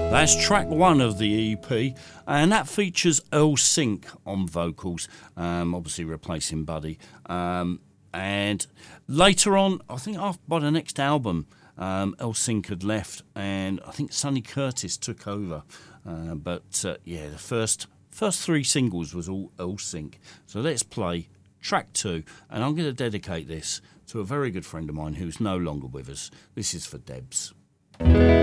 That's track one of the EP, and that features Earl Sink on vocals, obviously replacing Buddy. And later on, I think by the next album, Earl Sink had left, and I think Sonny Curtis took over. The first three singles was all Earl Sink. So let's play track two, and I'm going to dedicate this to a very good friend of mine who's no longer with us. This is for Debs.